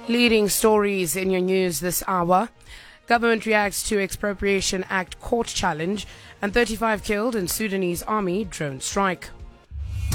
Leading stories in your news this hour. Government reacts to Expropriation Act court challenge and 35 killed in Sudanese army drone strike.